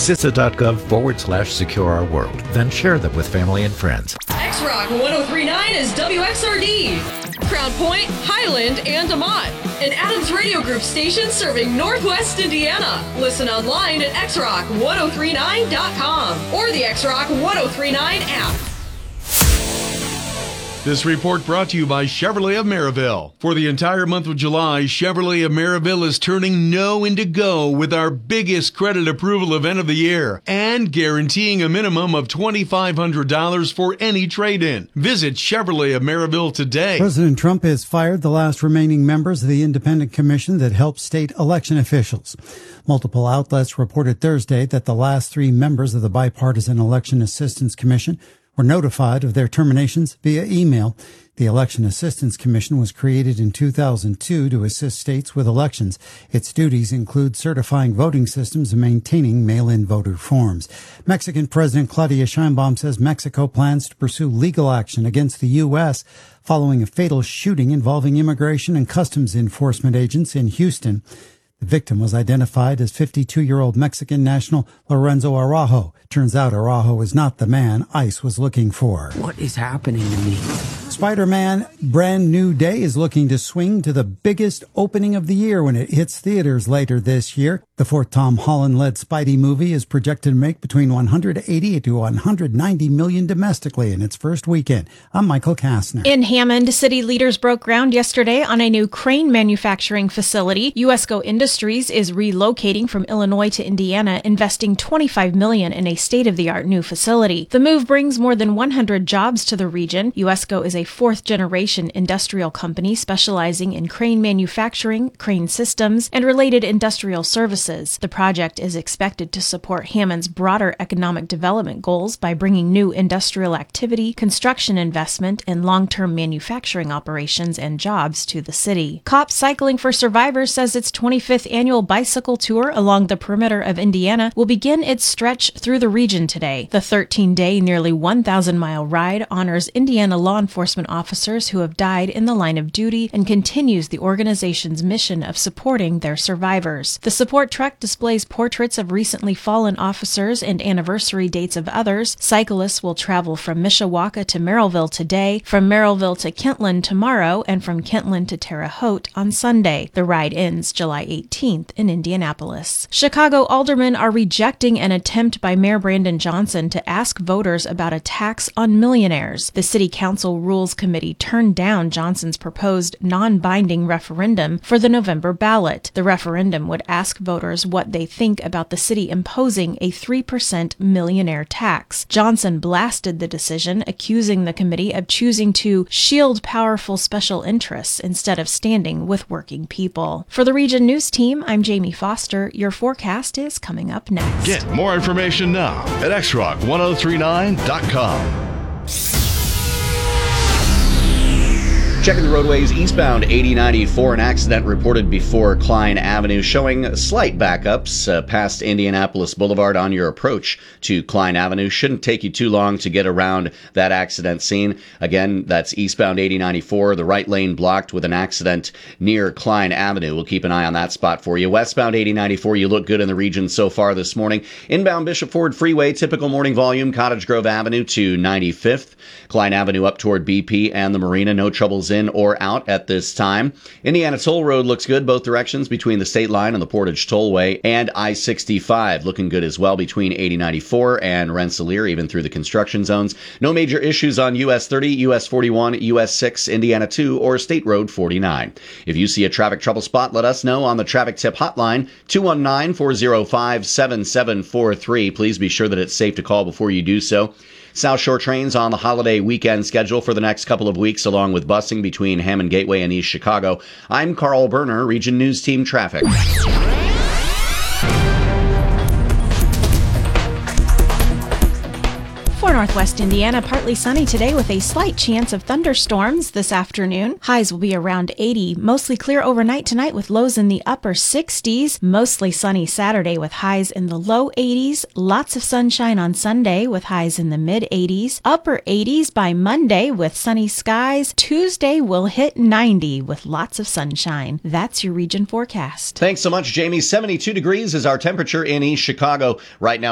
CISA.gov/secure our world. Then share them with family and friends. X-Rock 1039 is WXRD. Crown Point, Highland, and DeMont. An Adams Radio Group station serving Northwest Indiana. Listen online at xrock1039.com or the X-Rock 1039 app. This report brought to you by Chevrolet of Maryville. For the entire month of July, Chevrolet of Maryville is turning no into go with our biggest credit approval event of the year and guaranteeing a minimum of $2,500 for any trade-in. Visit Chevrolet of Maryville today. President Trump has fired the last remaining members of the independent commission that helps state election officials. Multiple outlets reported Thursday that the last 3 members of the Bipartisan Election Assistance Commission were notified of their terminations via email. The Election Assistance Commission was created in 2002 to assist states with elections. Its duties include certifying voting systems and maintaining mail-in voter forms. Mexican President Claudia Sheinbaum says Mexico plans to pursue legal action against the U.S. following a fatal shooting involving immigration and customs enforcement agents in Houston. The victim was identified as 52-year-old Mexican national Lorenzo Araujo. Turns out Araujo is not the man ICE was looking for. What is happening to me? Spider-Man Brand New Day is looking to swing to the biggest opening of the year when it hits theaters later this year. The 4th Tom Holland-led Spidey movie is projected to make between 180 to 190 million domestically in its first weekend. I'm Michael Kastner. In Hammond, city leaders broke ground yesterday on a new crane manufacturing facility. USCO Industries is relocating from Illinois to Indiana, investing $25 million in a state-of-the-art new facility. The move brings more than 100 jobs to the region. USCO is a 4th-generation industrial company specializing in crane manufacturing, crane systems, and related industrial services. The project is expected to support Hammond's broader economic development goals by bringing new industrial activity, construction investment, and long-term manufacturing operations and jobs to the city. Cops Cycling for Survivors says its 25th annual bicycle tour along the perimeter of Indiana will begin its stretch through the region today. The 13-day, nearly 1,000-mile ride honors Indiana law enforcement officers who have died in the line of duty and continues the organization's mission of supporting their survivors. The support truck displays portraits of recently fallen officers and anniversary dates of others. Cyclists will travel from Mishawaka to Merrillville today, from Merrillville to Kentland tomorrow, and from Kentland to Terre Haute on Sunday. The ride ends July 18th in Indianapolis. Chicago aldermen are rejecting an attempt by Mayor Brandon Johnson to ask voters about a tax on millionaires. The City Council Rules Committee turned down Johnson's proposed non-binding referendum for the November ballot. The referendum would ask voters what they think about the city imposing a 3% millionaire tax. Johnson blasted the decision, accusing the committee of choosing to shield powerful special interests instead of standing with working people. For the Region News Team, I'm Jamie Foster. Your forecast is coming up next. Get more information now at xrock1039.com. Checking the roadways, eastbound 8094, an accident reported before Klein Avenue, showing slight backups past Indianapolis Boulevard on your approach to Klein Avenue. Shouldn't take you too long to get around that accident scene. Again, that's eastbound 8094, the right lane blocked with an accident near Klein Avenue. We'll keep an eye on that spot for you. Westbound 8094, you look good in the region so far this morning. Inbound Bishop Ford Freeway, typical morning volume, Cottage Grove Avenue to 95th. Klein Avenue up toward BP and the Marina, no troubles in or out at this time. Indiana Toll Road looks good both directions between the state line and the Portage Tollway, and I-65 looking good as well between 8094 and Rensselaer, even through the construction zones. No major issues on US 30, US 41, US 6, Indiana 2, or State Road 49. If you see a traffic trouble spot, let us know on the traffic tip hotline, 219-405-7743. Please be sure that it's safe to call before you do so. South Shore trains on the holiday weekend schedule for the next couple of weeks, along with busing between Hammond Gateway and East Chicago. I'm Carl Berner, Region News Team Traffic. For Northwest Indiana, partly sunny today with a slight chance of thunderstorms this afternoon. Highs will be around 80. Mostly clear overnight tonight with lows in the upper 60s. Mostly sunny Saturday with highs in the low 80s. Lots of sunshine on Sunday with highs in the mid 80s. Upper 80s by Monday with sunny skies. Tuesday will hit 90 with lots of sunshine. That's your region forecast. Thanks so much, Jamie. 72 degrees is our temperature in East Chicago right now.